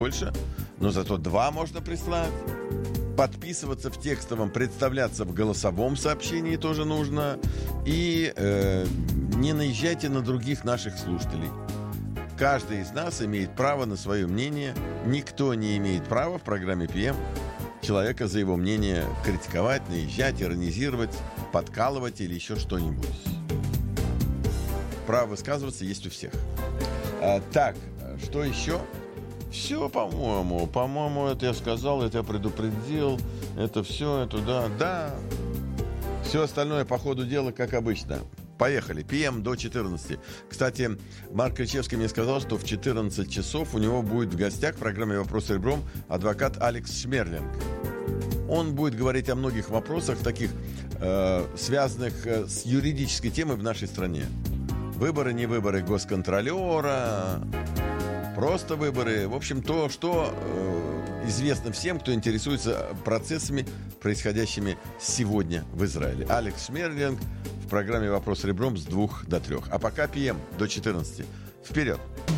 больше, но зато 2 можно прислать. Подписываться в текстовом, представляться в голосовом сообщении тоже нужно. И не наезжайте на других наших слушателей. Каждый из нас имеет право на свое мнение. Никто не имеет права в программе ПМ человека за его мнение критиковать, наезжать, иронизировать, подкалывать или еще что-нибудь. Право высказываться есть у всех. Так, что еще? Все, по-моему. По-моему, это я сказал, это я предупредил. Это все, это да. Все остальное по ходу дела, как обычно. Поехали. ПМ до 14. Кстати, Марк Кричевский мне сказал, что в 14 часов у него будет в гостях в программе «Вопросы ребром» адвокат Алекс Шмерлинг. Он будет говорить о многих вопросах, таких связанных с юридической темой в нашей стране. Выборы, не выборы госконтролера, просто выборы. В общем, то, что известно всем, кто интересуется процессами, происходящими сегодня в Израиле. Алекс Шмерлинг в программе «Вопрос ребром» с 2 до 3. А пока ПМ до 14. Вперед!